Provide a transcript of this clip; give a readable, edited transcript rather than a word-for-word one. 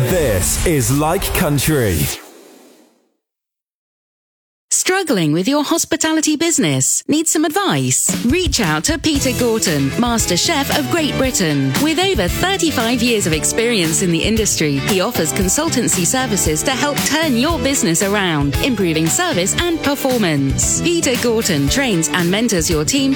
This is Like Country. Struggling with your hospitality business? Need some advice? Reach out to Peter Gorton, Master Chef of Great Britain. With over 35 years of experience in the industry, he offers consultancy services to help turn your business around, improving service and performance. Peter Gorton trains and mentors your team